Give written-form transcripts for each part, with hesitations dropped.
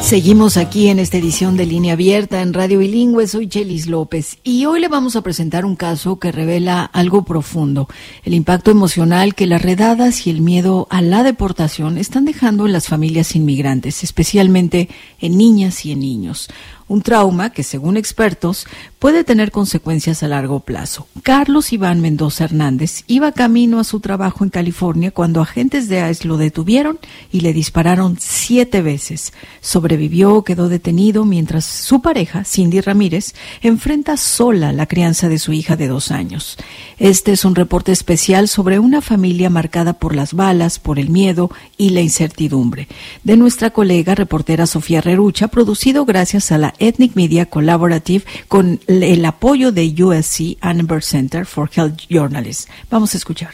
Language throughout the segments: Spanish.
Seguimos aquí en esta edición de Línea Abierta en Radio Bilingüe. Soy Chelis López y hoy le vamos a presentar un caso que revela algo profundo: el impacto emocional que las redadas y el miedo a la deportación están dejando en las familias inmigrantes, especialmente en niñas y en niños. Un trauma que, según expertos, puede tener consecuencias a largo plazo. Carlos Iván Mendoza Hernández iba camino a su trabajo en California cuando agentes de ICE lo detuvieron y le dispararon 7 veces. Sobrevivió, quedó detenido, mientras su pareja, Cindy Ramírez, enfrenta sola la crianza de su hija de 2 años. Este es un reporte especial sobre una familia marcada por las balas, por el miedo y la incertidumbre, de nuestra colega reportera Sofía Rerucha, producido gracias a la Ethnic Media Collaborative con el apoyo de USC Annenberg Center for Health Journalists. Vamos a escuchar.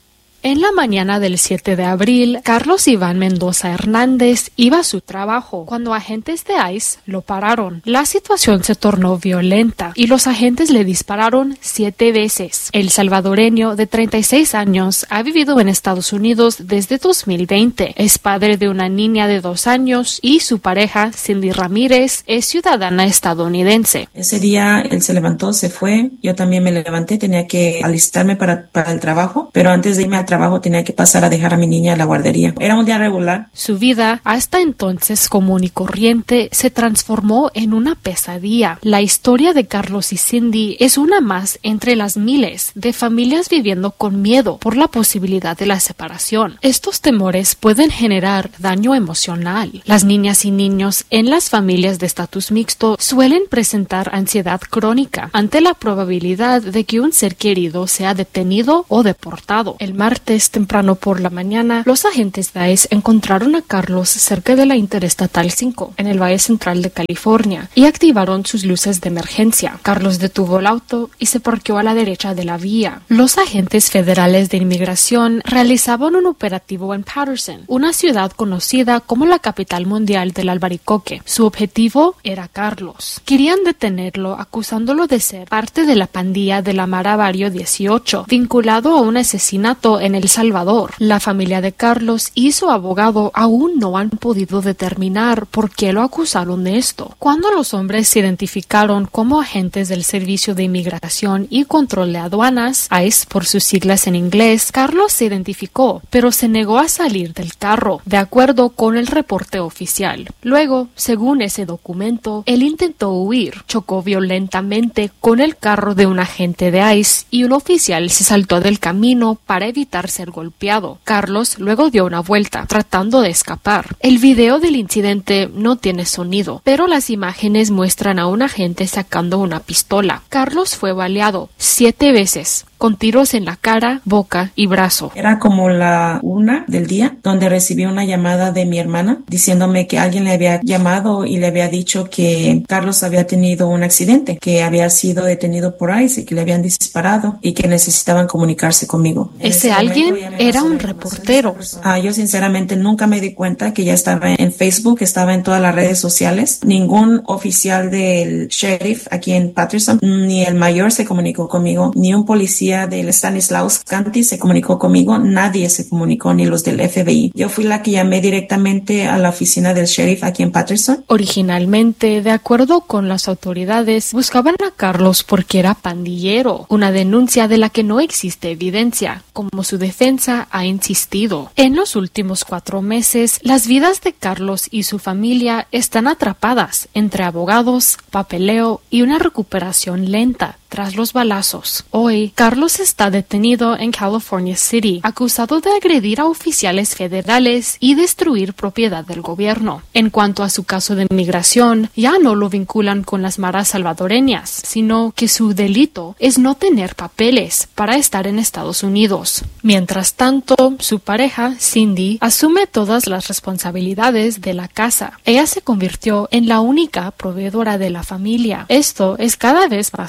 En la mañana del 7 de abril, Carlos Iván Mendoza Hernández iba a su trabajo cuando agentes de ICE lo pararon. La situación se tornó violenta y los agentes le dispararon 7 veces. El salvadoreño de 36 años ha vivido en Estados Unidos desde 2020. Es padre de una niña de 2 años y su pareja, Cindy Ramírez, es ciudadana estadounidense. Ese día él se levantó, se fue. Yo también me levanté, tenía que alistarme para el trabajo, pero antes de irme al trabajo tenía que pasar a dejar a mi niña a la guardería. Era un día regular. Su vida, hasta entonces común y corriente, se transformó en una pesadilla. La historia de Carlos y Cindy es una más entre las miles de familias viviendo con miedo por la posibilidad de la separación. Estos temores pueden generar daño emocional. Las niñas y niños en las familias de estatus mixto suelen presentar ansiedad crónica ante la probabilidad de que un ser querido sea detenido o deportado. El martes temprano por la mañana, los agentes de ICE encontraron a Carlos cerca de la Interestatal 5, en el Valle Central de California, y activaron sus luces de emergencia. Carlos detuvo el auto y se parqueó a la derecha de la vía. Los agentes federales de inmigración realizaban un operativo en Patterson, una ciudad conocida como la capital mundial del albaricoque. Su objetivo era Carlos. Querían detenerlo acusándolo de ser parte de la pandilla de la Mara Barrio 18, vinculado a un asesinato en El Salvador. La familia de Carlos y su abogado aún no han podido determinar por qué lo acusaron de esto. Cuando los hombres se identificaron como agentes del Servicio de Inmigración y Control de Aduanas, ICE por sus siglas en inglés, Carlos se identificó, pero se negó a salir del carro, de acuerdo con el reporte oficial. Luego, según ese documento, él intentó huir, chocó violentamente con el carro de un agente de ICE y un oficial se saltó del camino para evitar ser golpeado. Carlos luego dio una vuelta, tratando de escapar. El video del incidente no tiene sonido, pero las imágenes muestran a un agente sacando una pistola. Carlos fue baleado 7 veces, con tiros en la cara, boca y brazo. Era como la 1 del día, donde recibí una llamada de mi hermana diciéndome que alguien le había llamado y le había dicho que Carlos había tenido un accidente, que había sido detenido por ICE y que le habían disparado y que necesitaban comunicarse conmigo. Ese alguien era un reportero. Yo sinceramente nunca me di cuenta que ya estaba en Facebook, estaba en todas las redes sociales. Ningún oficial del sheriff aquí en Patterson, ni el mayor se comunicó conmigo, ni un policía del Stanislaus County se comunicó conmigo, nadie se comunicó, ni los del FBI. Yo fui la que llamé directamente a la oficina del sheriff aquí en Patterson. Originalmente, de acuerdo con las autoridades, buscaban a Carlos porque era pandillero, una denuncia de la que no existe evidencia, como su defensa ha insistido. En los últimos 4 meses, las vidas de Carlos y su familia están atrapadas entre abogados, papeleo y una recuperación lenta tras los balazos. Hoy, Carlos está detenido en California City, acusado de agredir a oficiales federales y destruir propiedad del gobierno. En cuanto a su caso de migración, ya no lo vinculan con las maras salvadoreñas, sino que su delito es no tener papeles para estar en Estados Unidos. Mientras tanto, su pareja, Cindy, asume todas las responsabilidades de la casa. Ella se convirtió en la única proveedora de la familia. Esto es cada vez más común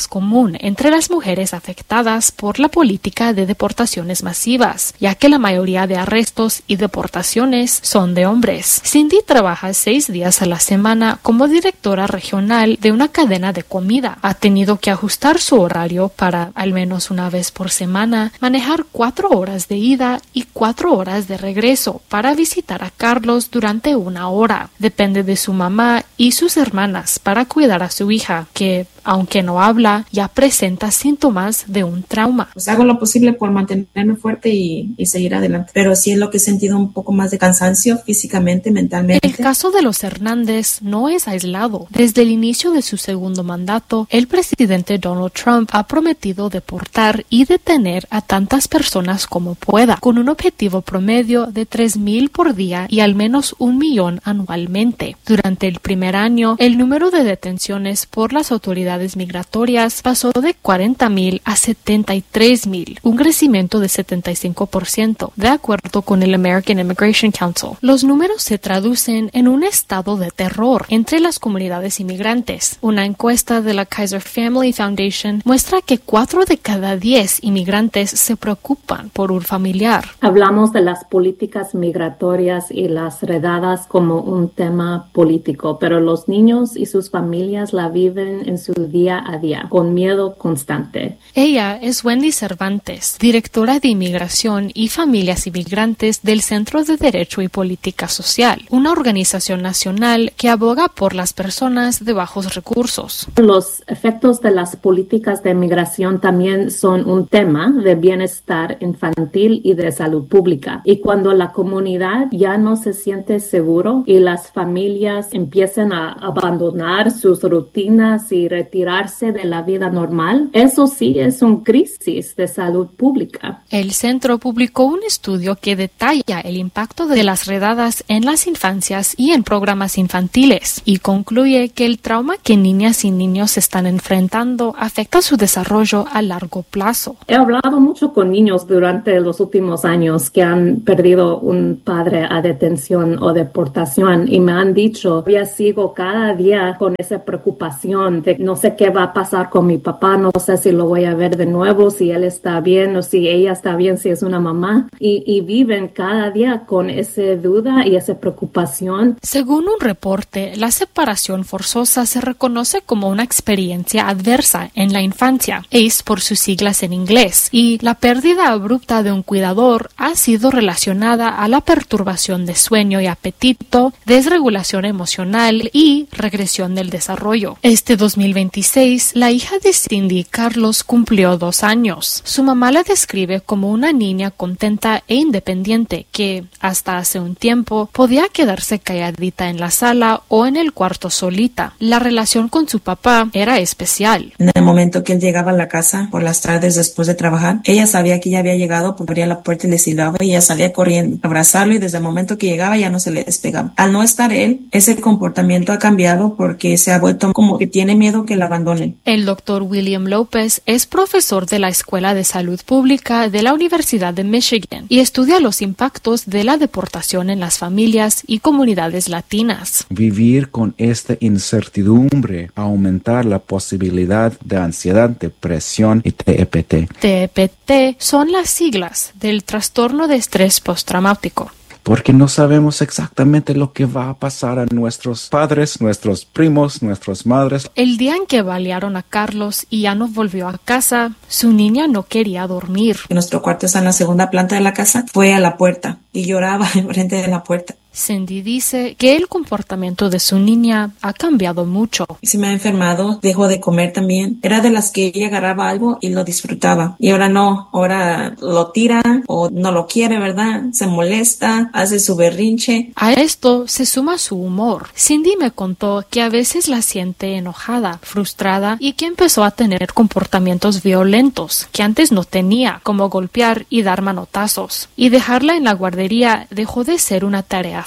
común entre las mujeres afectadas por la política de deportaciones masivas, ya que la mayoría de arrestos y deportaciones son de hombres. Cindy trabaja 6 días a la semana como directora regional de una cadena de comida. Ha tenido que ajustar su horario para, al menos una vez por semana, manejar 4 horas de ida y 4 horas de regreso para visitar a Carlos durante 1 hora. Depende de su mamá y sus hermanas para cuidar a su hija, que, aunque no habla, ya presenta síntomas de un trauma. Pues hago lo posible por mantenerme fuerte y seguir adelante. Pero sí es lo que he sentido un poco más de cansancio físicamente, mentalmente. El caso de los Hernández no es aislado. Desde el inicio de su segundo mandato, el presidente Donald Trump ha prometido deportar y detener a tantas personas como pueda, con un objetivo promedio de 3,000 por día y al menos 1 millón anualmente. Durante el primer año, el número de detenciones por las autoridades migratorias pasó de 40,000 a 73,000, un crecimiento de 75%, de acuerdo con el American Immigration Council. Los números se traducen en un estado de terror entre las comunidades inmigrantes. Una encuesta de la Kaiser Family Foundation muestra que 4 de cada 10 inmigrantes se preocupan por un familiar. Hablamos de las políticas migratorias y las redadas como un tema político, pero los niños y sus familias la viven en su día a día, con miedo constante. Ella es Wendy Cervantes, directora de Inmigración y Familias Inmigrantes del Centro de Derecho y Política Social, una organización nacional que aboga por las personas de bajos recursos. Los efectos de las políticas de migración también son un tema de bienestar infantil y de salud pública. Y cuando la comunidad ya no se siente seguro y las familias empiezan a abandonar sus rutinas y retirarse de la vida normal, eso sí es una crisis de salud pública. El centro publicó un estudio que detalla el impacto de las redadas en las infancias y en programas infantiles y concluye que el trauma que niñas y niños están enfrentando afecta su desarrollo a largo plazo. He hablado mucho con niños durante los últimos años que han perdido un padre a detención o deportación y me han dicho, yo sigo cada día con esa preocupación de no sé qué va a pasar con mi papá, no sé si lo voy a ver de nuevo, si él está bien o si ella está bien, si es una mamá, y viven cada día con esa duda y esa preocupación. Según un reporte, la separación forzosa se reconoce como una experiencia adversa en la infancia, ACE por sus siglas en inglés, y la pérdida abrupta de un cuidador ha sido relacionada a la perturbación de sueño y apetito, desregulación emocional y regresión del desarrollo. Este 2026, la hija de Cindy, Carlos, cumplió 2 años. Su mamá la describe como una niña contenta e independiente que, hasta hace un tiempo, podía quedarse calladita en la sala o en el cuarto solita. La relación con su papá era especial. En el momento que él llegaba a la casa por las tardes después de trabajar, ella sabía que ya había llegado, pues abría la puerta y le silbaba y ella salía corriendo a abrazarlo y desde el momento que llegaba ya no se le despegaba. Al no estar él, ese comportamiento ha cambiado porque se ha vuelto como que tiene miedo que la abandonen. El doctor William López es profesor de la Escuela de Salud Pública de la Universidad de Michigan y estudia los impactos de la deportación en las familias y comunidades latinas. Vivir con esta incertidumbre aumenta la posibilidad de ansiedad, depresión y TEPT. TEPT son las siglas del trastorno de estrés postraumático. Porque no sabemos exactamente lo que va a pasar a nuestros padres, nuestros primos, nuestras madres. El día en que balearon a Carlos y ya no volvió a casa, su niña no quería dormir. Nuestro cuarto está en la segunda planta de la casa. Fue a la puerta y lloraba enfrente de la puerta. Cindy dice que el comportamiento de su niña ha cambiado mucho. Se me ha enfermado, dejó de comer también. Era de las que ella agarraba algo y lo disfrutaba. Y ahora no, ahora lo tira o no lo quiere, ¿verdad? Se molesta, hace su berrinche. A esto se suma su humor. Cindy me contó que a veces la siente enojada, frustrada y que empezó a tener comportamientos violentos que antes no tenía, como golpear y dar manotazos. Y dejarla en la guardería dejó de ser una tarea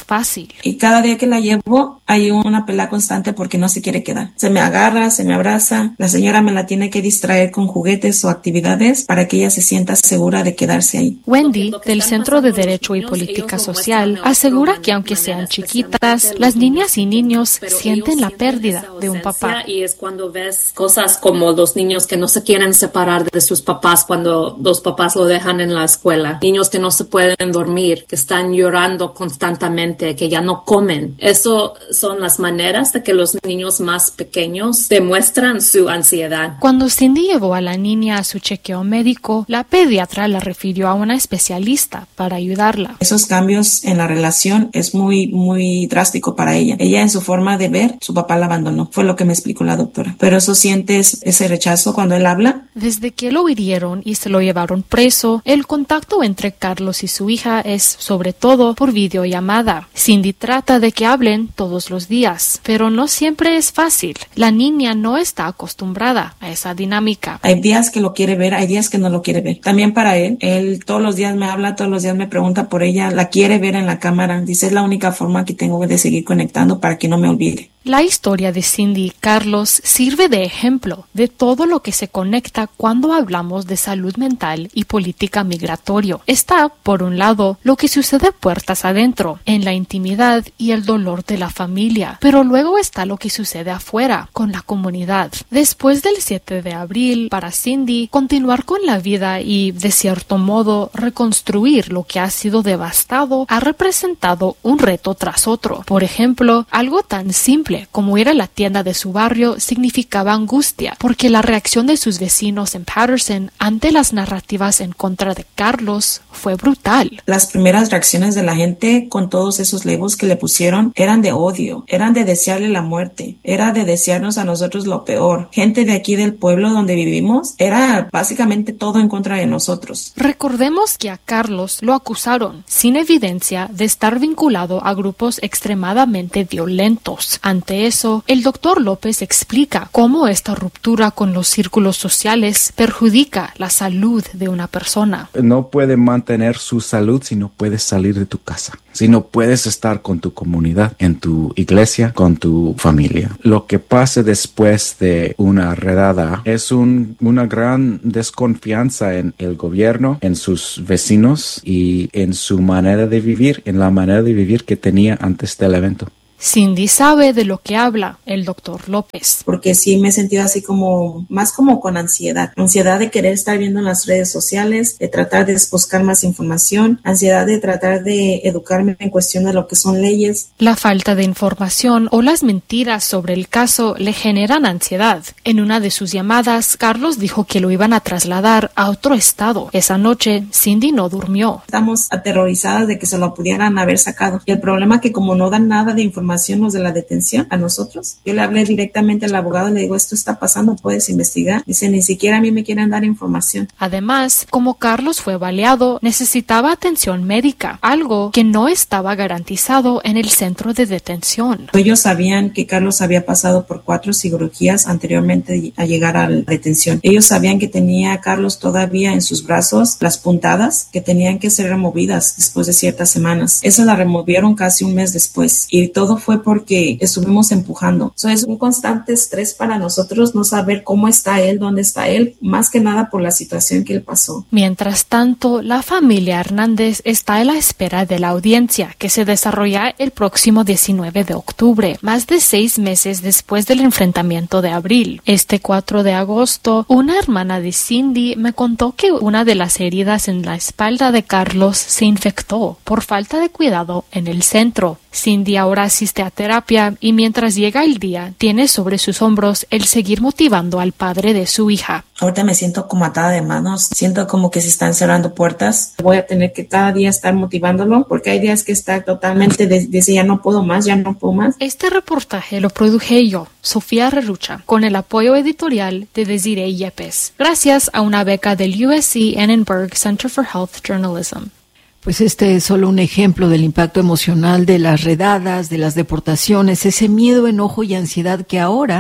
fácil. Y cada día que la llevo hay una pelea constante porque no se quiere quedar. Se me agarra, se me abraza. La señora me la tiene que distraer con juguetes o actividades para que ella se sienta segura de quedarse ahí. Wendy, del Centro de Derecho y Política Social, asegura que aunque sean chiquitas, las niñas y niños sienten la pérdida de un papá. Y es cuando ves cosas como los niños que no se quieren separar de sus papás cuando los papás lo dejan en la escuela. Niños que no se pueden dormir, que están llorando constantemente, que ya no comen. Eso son las maneras de que los niños más pequeños demuestran su ansiedad. Cuando Cindy llevó a la niña a su chequeo médico, la pediatra la refirió a una especialista para ayudarla. Esos cambios en la relación es muy drástico para ella. Ella en su forma de ver, su papá la abandonó. Fue lo que me explicó la doctora. Pero eso sientes ese rechazo cuando él habla. Desde que lo hirieron y se lo llevaron preso, el contacto entre Carlos y su hija es sobre todo por videollamada. Cindy trata de que hablen todos los días, pero no siempre es fácil. La niña no está acostumbrada a esa dinámica. Hay días que lo quiere ver, hay días que no lo quiere ver. También para él todos los días me habla, todos los días me pregunta por ella, la quiere ver en la cámara. Dice, es la única forma que tengo de seguir conectando para que no me olvide. La historia de Cindy y Carlos sirve de ejemplo de todo lo que se conecta cuando hablamos de salud mental y política migratoria. Está, por un lado, lo que sucede puertas adentro, en la intimidad y el dolor de la familia, pero luego está lo que sucede afuera, con la comunidad. Después del 7 de abril, para Cindy, continuar con la vida y, de cierto modo, reconstruir lo que ha sido devastado ha representado un reto tras otro. Por ejemplo, algo tan simple como ir a la tienda de su barrio significaba angustia, porque la reacción de sus vecinos en Patterson ante las narrativas en contra de Carlos fue brutal. Las primeras reacciones de la gente con todos esos labels que le pusieron eran de odio, eran de desearle la muerte, era de desearnos a nosotros lo peor. Gente de aquí del pueblo donde vivimos, era básicamente todo en contra de nosotros. Recordemos que a Carlos lo acusaron, sin evidencia, de estar vinculado a grupos extremadamente violentos. Ante eso, el doctor López explica cómo esta ruptura con los círculos sociales perjudica la salud de una persona. No puede mantener su salud si no puedes salir de tu casa, si no puedes estar con tu comunidad, en tu iglesia, con tu familia. Lo que pasa después de una redada es una gran desconfianza en el gobierno, en sus vecinos y en su manera de vivir, en la manera de vivir que tenía antes del evento. Cindy sabe de lo que habla el doctor López. Porque sí me he sentido así más como con ansiedad de querer estar viendo en las redes sociales, de tratar de buscar más información, ansiedad de tratar de educarme en cuestión de lo que son leyes. La falta de información o las mentiras sobre el caso le generan ansiedad. En una de sus llamadas, Carlos dijo que lo iban a trasladar a otro estado. Esa noche, Cindy no durmió. Estamos aterrorizadas de que se lo pudieran haber sacado. Y el problema es que como no dan nada de información los de la detención a nosotros. Yo le hablé directamente al abogado y le digo, esto está pasando, puedes investigar. Dice, ni siquiera a mí me quieren dar información. Además, como Carlos fue baleado, necesitaba atención médica, algo que no estaba garantizado en el centro de detención. Ellos sabían que Carlos había pasado por 4 cirugías anteriormente a llegar a la detención. Ellos sabían que tenía a Carlos todavía en sus brazos las puntadas que tenían que ser removidas después de ciertas semanas. Eso la removieron casi un mes después y todo fue porque estuvimos empujando. Eso es un constante estrés para nosotros no saber cómo está él, dónde está él, más que nada por la situación que él pasó. Mientras tanto, la familia Hernández está a la espera de la audiencia que se desarrolla el próximo 19 de octubre, más de 6 meses después del enfrentamiento de abril. Este 4 de agosto, una hermana de Cindy me contó que una de las heridas en la espalda de Carlos se infectó por falta de cuidado en el centro. Cindy ahora asiste a terapia y mientras llega el día, tiene sobre sus hombros el seguir motivando al padre de su hija. Ahorita me siento como atada de manos, siento como que se están cerrando puertas. Voy a tener que cada día estar motivándolo porque hay días que está totalmente dice ya no puedo más. Este reportaje lo produje yo, Sofía Rerucha, con el apoyo editorial de Desiree Yepes, gracias a una beca del USC Annenberg Center for Health Journalism. Pues este es solo un ejemplo del impacto emocional de las redadas, de las deportaciones, ese miedo, enojo y ansiedad que ahora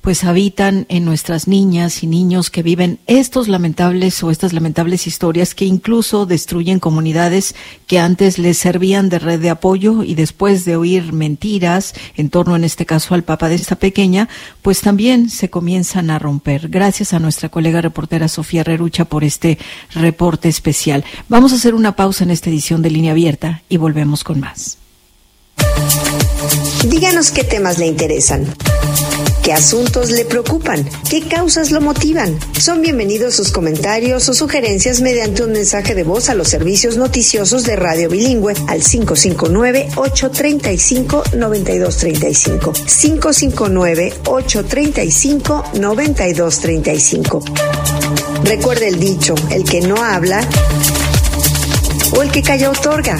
pues habitan en nuestras niñas y niños que viven estas lamentables historias que incluso destruyen comunidades que antes les servían de red de apoyo, y después de oír mentiras en torno, en este caso, al papá de esta pequeña, pues también se comienzan a romper. Gracias a nuestra colega reportera Sofía Rerucha por este reporte especial. Vamos a hacer una pausa en esta edición de Línea Abierta y volvemos con más. Díganos qué temas le interesan, qué asuntos le preocupan, qué causas lo motivan. Son bienvenidos sus comentarios o sugerencias mediante un mensaje de voz a los servicios noticiosos de Radio Bilingüe al 559-835-9235. 559-835-9235. Recuerde el dicho, el que no habla o el que calla otorga.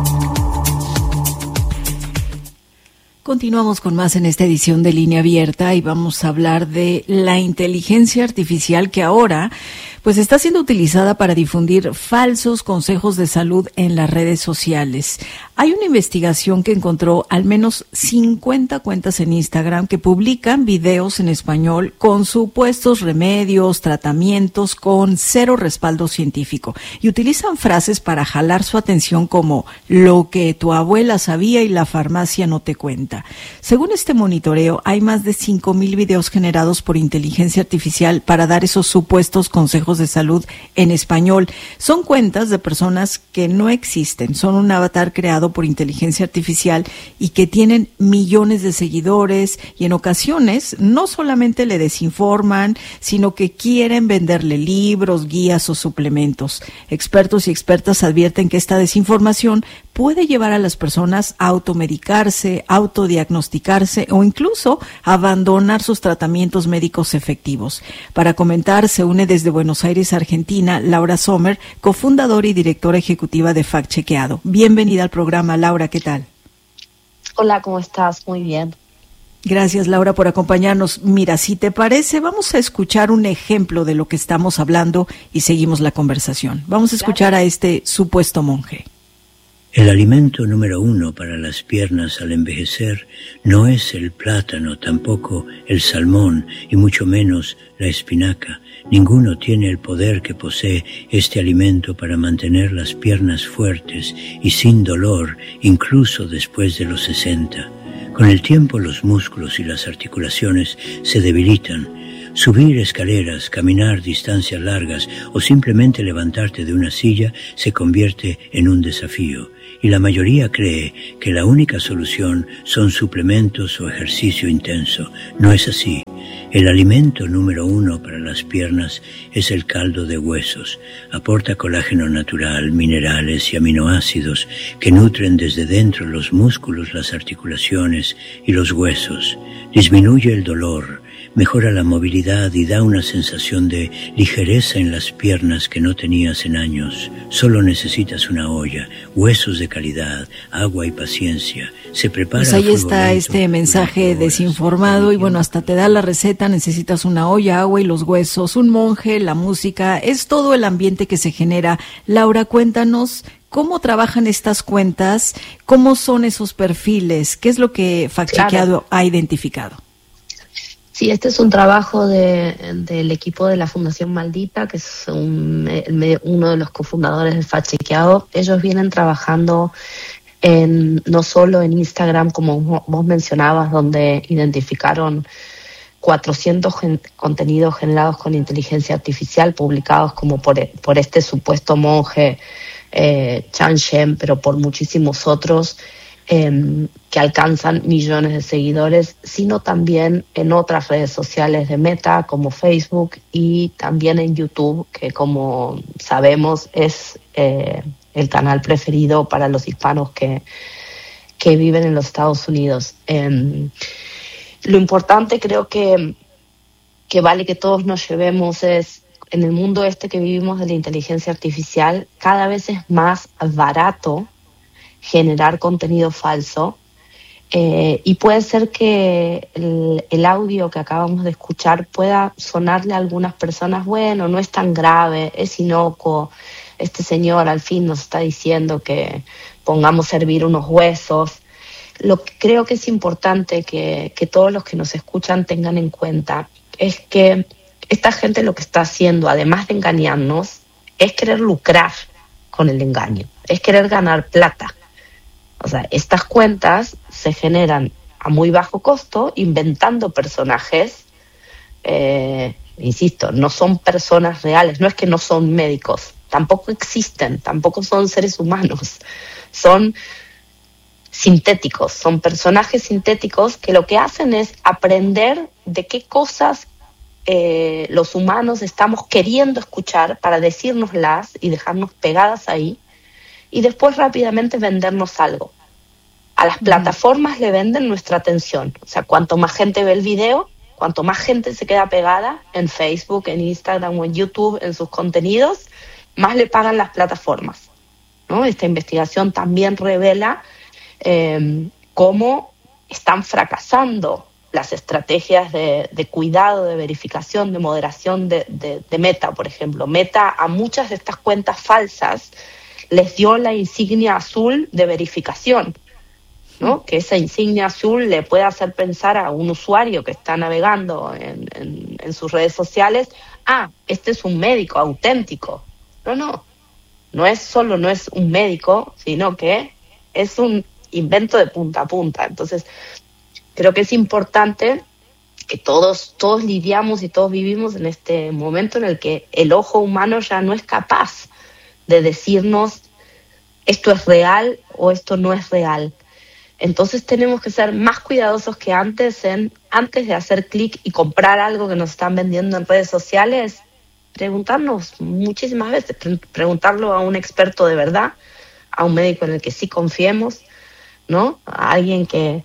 Continuamos con más en esta edición de Línea Abierta y vamos a hablar de la inteligencia artificial que ahora pues está siendo utilizada para difundir falsos consejos de salud en las redes sociales. Hay una investigación que encontró al menos 50 cuentas en Instagram que publican videos en español con supuestos remedios, tratamientos con cero respaldo científico, y utilizan frases para jalar su atención como lo que tu abuela sabía y la farmacia no te cuenta. Según este monitoreo, hay más de 5,000 videos generados por inteligencia artificial para dar esos supuestos consejos de salud en español. Son cuentas de personas que no existen, son un avatar creado por inteligencia artificial y que tienen millones de seguidores, y en ocasiones no solamente le desinforman, sino que quieren venderle libros, guías o suplementos. Expertos y expertas advierten que esta desinformación puede llevar a las personas a automedicarse, autodiagnosticarse o incluso abandonar sus tratamientos médicos efectivos. Para comentar, se une desde Buenos Aires, Argentina, Laura Sommer, cofundadora y directora ejecutiva de Fact Chequeado. Bienvenida al programa, Laura, ¿qué tal? Hola, ¿cómo estás? Muy bien. Gracias, Laura, por acompañarnos. Mira, si te parece, vamos a escuchar un ejemplo de lo que estamos hablando y seguimos la conversación. Vamos a escuchar a este supuesto monje. El alimento número 1 para las piernas al envejecer no es el plátano, tampoco el salmón y mucho menos la espinaca. Ninguno tiene el poder que posee este alimento para mantener las piernas fuertes y sin dolor, incluso después de los 60. Con el tiempo los músculos y las articulaciones se debilitan. Subir escaleras, caminar distancias largas o simplemente levantarte de una silla se convierte en un desafío. Y la mayoría cree que la única solución son suplementos o ejercicio intenso. No es así. El alimento número 1 para las piernas es el caldo de huesos. Aporta colágeno natural, minerales y aminoácidos que nutren desde dentro los músculos, las articulaciones y los huesos. Disminuye el dolor, mejora la movilidad y da una sensación de ligereza en las piernas que no tenías en años. Solo necesitas una olla, huesos de calidad, agua y paciencia. Se prepara. Pues ahí está este mensaje desinformado y bueno, hasta te da la receta. Necesitas una olla, agua y los huesos, un monje, la música, es todo el ambiente que se genera. Laura, cuéntanos cómo trabajan estas cuentas, cómo son esos perfiles, qué es lo que Fact Chequeado ha identificado. Sí, este es un trabajo del equipo de la Fundación Maldita, que es uno de los cofundadores de Fact Chequeado. Ellos vienen trabajando no solo en Instagram, como vos mencionabas, donde identificaron 400 contenidos generados con inteligencia artificial, publicados como por este supuesto monje Chan Shen, pero por muchísimos otros, que alcanzan millones de seguidores, sino también en otras redes sociales de Meta como Facebook y también en YouTube, que como sabemos es el canal preferido para los hispanos que viven en los Estados Unidos. Lo importante, creo que vale que todos nos llevemos, es en el mundo que vivimos de la inteligencia artificial, cada vez es más barato generar contenido falso, y puede ser que el audio que acabamos de escuchar pueda sonarle a algunas personas, bueno, no es tan grave, es inocuo, este señor al fin nos está diciendo que pongamos a hervir unos huesos, lo que creo que es importante que todos los que nos escuchan tengan en cuenta es que esta gente lo que está haciendo, además de engañarnos, es querer lucrar con el engaño, es querer ganar plata. O sea, estas cuentas se generan a muy bajo costo, inventando personajes, insisto, no son personas reales, no es que no son médicos, tampoco existen, tampoco son seres humanos, son sintéticos, son personajes sintéticos que lo que hacen es aprender de qué cosas los humanos estamos queriendo escuchar para decírnoslas y dejarnos pegadas ahí, y después rápidamente vendernos algo. A las plataformas le venden nuestra atención. O sea, cuanto más gente ve el video, cuanto más gente se queda pegada en Facebook, en Instagram o en YouTube, en sus contenidos, más le pagan las plataformas, ¿no? Esta investigación también revela cómo están fracasando las estrategias de cuidado, de verificación, de moderación de Meta, por ejemplo. Meta a muchas de estas cuentas falsas les dio la insignia azul de verificación, ¿no? Que esa insignia azul le puede hacer pensar a un usuario que está navegando en sus redes sociales, este es un médico auténtico. No es un médico, sino que es un invento de punta a punta. Entonces, creo que es importante que todos lidiamos y todos vivimos en este momento en el que el ojo humano ya no es capaz de decirnos esto es real o esto no es real. Entonces tenemos que ser más cuidadosos que antes de hacer clic y comprar algo que nos están vendiendo en redes sociales, preguntarnos muchísimas veces, preguntarlo a un experto de verdad, a un médico en el que sí confiemos, ¿no? A alguien que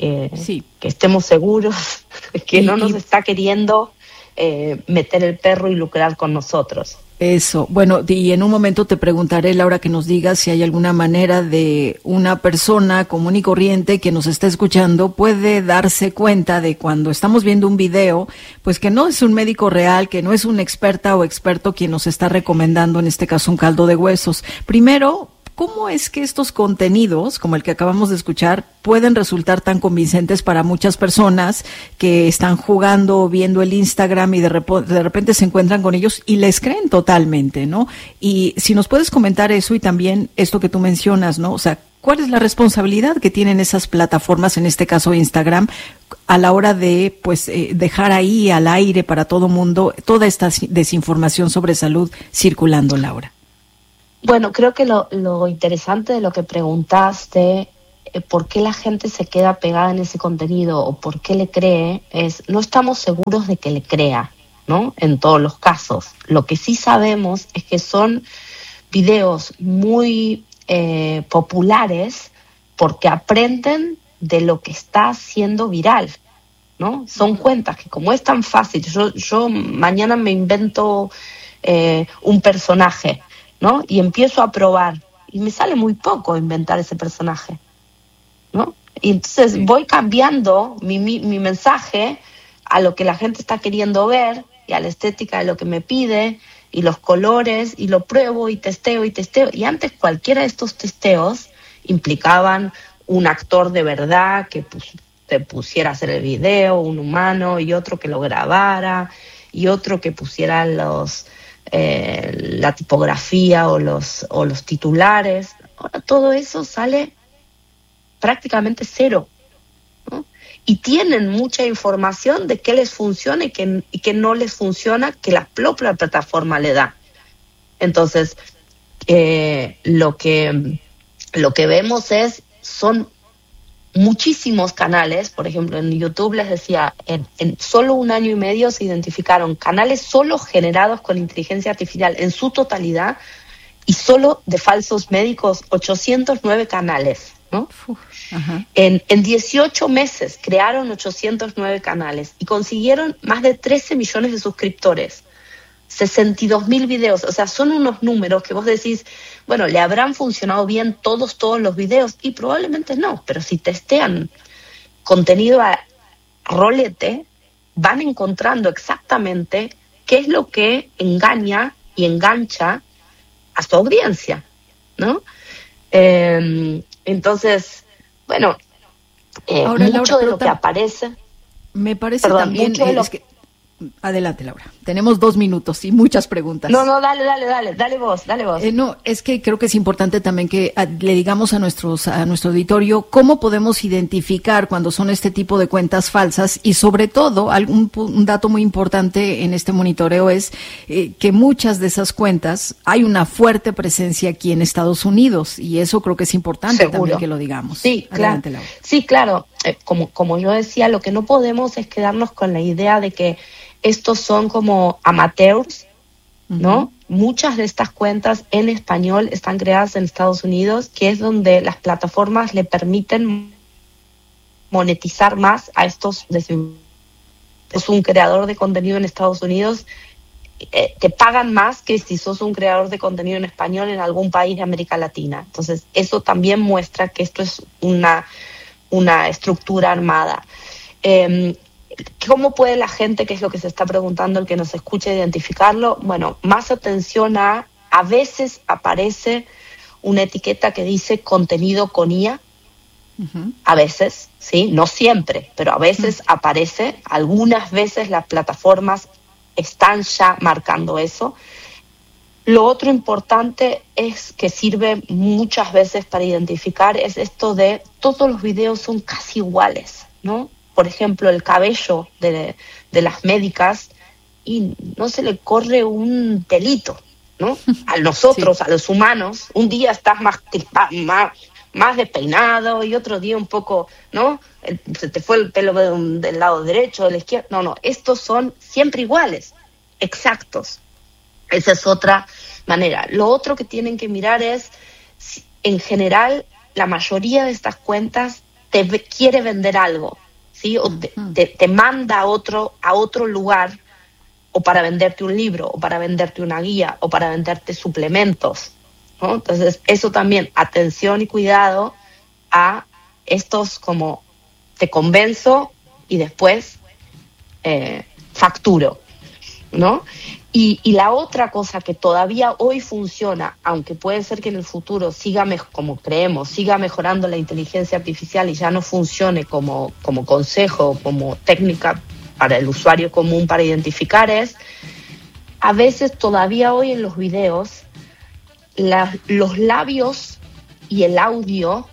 estemos seguros que no nos está queriendo meter el perro y lucrar con nosotros. Eso. Bueno, y en un momento te preguntaré, Laura, que nos digas si hay alguna manera de una persona común y corriente que nos está escuchando puede darse cuenta de cuando estamos viendo un video, pues que no es un médico real, que no es una experta o experto quien nos está recomendando, en este caso, un caldo de huesos. Primero, ¿cómo es que estos contenidos, como el que acabamos de escuchar, pueden resultar tan convincentes para muchas personas que están jugando o viendo el Instagram y de repente se encuentran con ellos y les creen totalmente, ¿no? Y si nos puedes comentar eso y también esto que tú mencionas, ¿no? O sea, ¿cuál es la responsabilidad que tienen esas plataformas, en este caso Instagram, a la hora de dejar ahí al aire para todo mundo toda esta desinformación sobre salud circulando, Laura? Bueno, creo que lo interesante de lo que preguntaste, por qué la gente se queda pegada en ese contenido o por qué le cree, no estamos seguros de que le crea, ¿no? En todos los casos. Lo que sí sabemos es que son videos muy populares porque aprenden de lo que está siendo viral, ¿no? Son cuentas que, como es tan fácil, yo mañana me invento un personaje, ¿no? Y empiezo a probar y me sale muy poco inventar ese personaje, ¿no? Y entonces voy cambiando mi mensaje a lo que la gente está queriendo ver y a la estética de lo que me pide y los colores, y lo pruebo y testeo. Y antes cualquiera de estos testeos implicaban un actor de verdad que te pusiera a hacer el video, un humano, y otro que lo grabara, y otro que pusiera la tipografía o los titulares. Ahora todo eso sale prácticamente cero, ¿no? Y tienen mucha información de qué les funciona y qué no les funciona, que la propia plataforma le da. Entonces, lo que vemos son muchísimos canales. Por ejemplo, en YouTube les decía, en solo 1 año y medio se identificaron canales solo generados con inteligencia artificial en su totalidad, y solo de falsos médicos, 809 canales, ¿no? En 18 meses crearon 809 canales y consiguieron más de 13 millones de suscriptores, 62.000 videos. O sea, son unos números que vos decís, bueno, ¿le habrán funcionado bien todos los videos? Y probablemente no, pero si testean contenido a rolete, van encontrando exactamente qué es lo que engaña y engancha a su audiencia, ¿no? Entonces, bueno, Ahora, mucho Laura, de lo que aparece... Me parece también... Adelante, Laura. Tenemos 2 minutos y muchas preguntas. No, dale vos. No, es que creo que es importante también que le digamos a nuestro auditorio cómo podemos identificar cuando son este tipo de cuentas falsas y sobre todo un dato muy importante en este monitoreo es que muchas de esas cuentas hay una fuerte presencia aquí en Estados Unidos y eso creo que es importante. Seguro. También que lo digamos. Sí, Adelante, claro. Laura. Sí, claro. Como yo decía, lo que no podemos es quedarnos con la idea de que estos son como amateurs, ¿no? Uh-huh. Muchas de estas cuentas en español están creadas en Estados Unidos, que es donde las plataformas le permiten monetizar más a estos. Es un creador de contenido en Estados Unidos, te pagan más que si sos un creador de contenido en español en algún país de América Latina. Entonces, eso también muestra que esto es una estructura armada. ¿Cómo puede la gente, que es lo que se está preguntando, el que nos escuche, identificarlo? Bueno, más atención a veces aparece una etiqueta que dice contenido con IA, uh-huh. A veces, sí, no siempre, pero a veces aparece, algunas veces las plataformas están ya marcando eso. Lo otro importante es que sirve muchas veces para identificar es esto de todos los videos son casi iguales, ¿no? Por ejemplo, el cabello de las médicas y no se le corre un pelito, ¿no? A nosotros, sí. A los humanos, un día estás más despeinado y otro día un poco, ¿no? Se te fue el pelo del lado derecho, de la izquierda. No, estos son siempre iguales, exactos. Esa es otra manera. Lo otro que tienen que mirar es, en general, la mayoría de estas cuentas te quiere vender algo, ¿sí? O te manda a otro lugar, o para venderte un libro, o para venderte una guía, o para venderte suplementos, ¿no? Entonces, eso también, atención y cuidado a estos como te convenzo y después facturo, ¿no? Y la otra cosa que todavía hoy funciona, aunque puede ser que en el futuro como creemos, siga mejorando la inteligencia artificial y ya no funcione como consejo, como técnica para el usuario común para identificar, es a veces todavía hoy en los videos los labios y el audio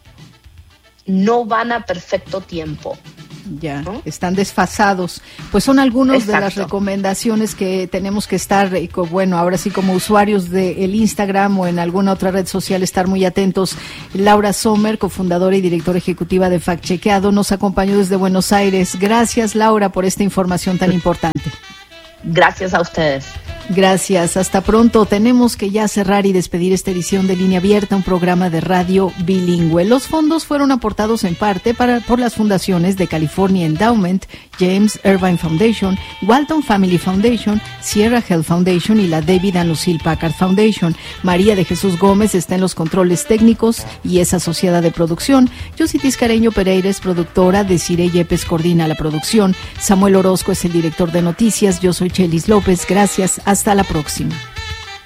no van a perfecto tiempo. Ya, ¿no? Están desfasados. Pues son algunas Exacto. de las recomendaciones que tenemos que estar, bueno, ahora sí como usuarios del Instagram o en alguna otra red social, estar muy atentos. Laura Sommer, cofundadora y directora ejecutiva de Fact Chequeado, nos acompañó desde Buenos Aires. Gracias, Laura, por esta información tan importante. Gracias a ustedes. Gracias, hasta pronto. Tenemos que ya cerrar y despedir esta edición de Línea Abierta, un programa de radio bilingüe. Los fondos fueron aportados en parte por las fundaciones de California Endowment, James Irvine Foundation, Walton Family Foundation, Sierra Health Foundation y la David and Lucille Packard Foundation. María de Jesús Gómez está en los controles técnicos y es asociada de producción. Yossi Tiscareño Pereira es productora, Desiree Yepes coordina la producción. Samuel Orozco es el director de noticias. Yo soy Chelis López. Gracias. Hasta la próxima.